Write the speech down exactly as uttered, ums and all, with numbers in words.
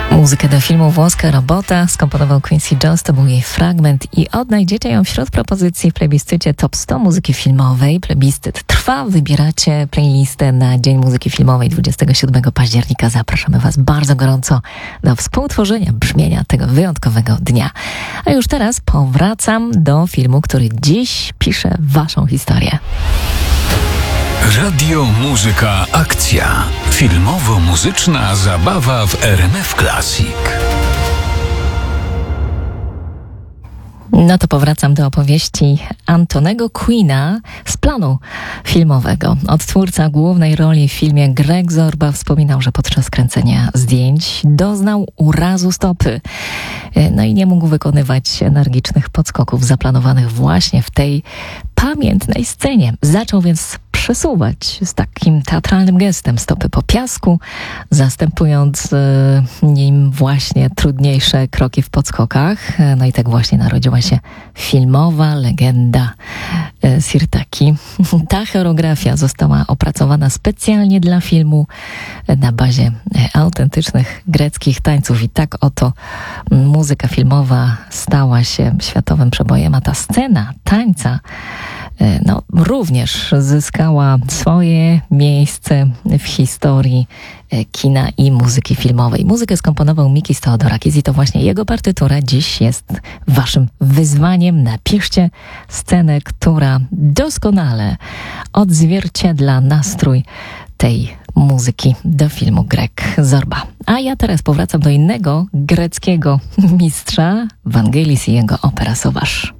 Muzykę do filmu Włoska Robota skomponował Quincy Jones, to był jej fragment i odnajdziecie ją wśród propozycji w plebiscycie Top sto muzyki filmowej. Plebiscyt trwa, wybieracie playlistę na Dzień Muzyki Filmowej dwudziestego siódmego października. Zapraszamy Was bardzo gorąco do współtworzenia brzmienia tego wyjątkowego dnia. A już teraz powracam do filmu, który dziś pisze Waszą historię. Radio Muzyka Akcja. Filmowo-muzyczna zabawa w R M F Classic. No to powracam do opowieści Antonego Quina z planu filmowego. Odtwórca głównej roli w filmie Greg Zorba wspominał, że podczas kręcenia zdjęć doznał urazu stopy. No i nie mógł wykonywać energicznych podskoków zaplanowanych właśnie w tej pamiętnej scenie. Zaczął więc przesuwać z takim teatralnym gestem stopy po piasku, zastępując e, nim właśnie trudniejsze kroki w podskokach. No i tak właśnie narodziła się filmowa legenda e, Sirtaki. Ta choreografia została opracowana specjalnie dla filmu e, na bazie e, autentycznych greckich tańców i tak oto muzyka filmowa stała się światowym przebojem, a ta scena tańca no, również zyskała swoje miejsce w historii kina i muzyki filmowej. Muzykę skomponował Mikis Theodorakis i to właśnie jego partytura dziś jest waszym wyzwaniem. Napiszcie scenę, która doskonale odzwierciedla nastrój tej muzyki do filmu Greg Zorba. A ja teraz powracam do innego greckiego mistrza, Vangelis i jego opera Sowasz.